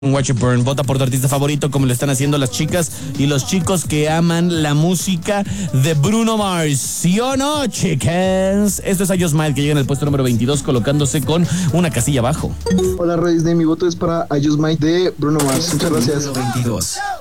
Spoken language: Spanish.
Watch It Burn. Vota por tu artista favorito como lo están haciendo las chicas y los chicos que aman la música de Bruno Mars. ¿Sí o no, chickens? Esto es I Just Might, que llega en el puesto número 22 colocándose con una casilla abajo. Hola, Reyes, mi voto es para I Just Might de Bruno Mars. Muchas gracias. 22.